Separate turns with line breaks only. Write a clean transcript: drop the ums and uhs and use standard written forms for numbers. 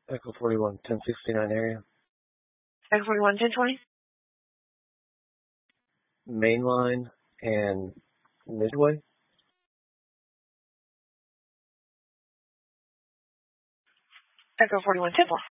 Echo 41, 1069 area.
Echo 41, 1020.
Mainline and Midway.
Echo 41, 10-4.